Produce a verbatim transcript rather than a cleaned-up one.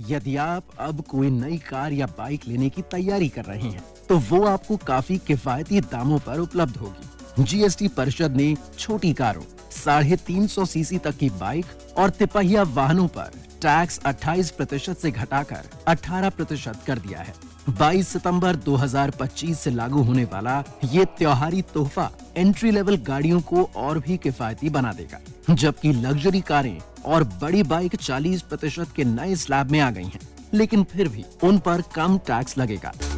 यदि आप अब कोई नई कार या बाइक लेने की तैयारी कर रहे हैं तो वो आपको काफी किफायती दामों पर उपलब्ध होगी। जीएसटी परिषद ने छोटी कारों, साढ़े तीन सौ सीसी तक की बाइक और तिपहिया वाहनों पर टैक्स अट्ठाईस प्रतिशत से घटाकर अठारह प्रतिशत कर दिया है। बाईस सितंबर दो हज़ार पच्चीस से लागू होने वाला ये त्योहारी तोहफा एंट्री लेवल गाड़ियों को और भी किफायती बना देगा, जबकि लग्जरी कारें और बड़ी बाइक चालीस प्रतिशत के नए स्लैब में आ गई हैं, लेकिन फिर भी उन पर कम टैक्स लगेगा।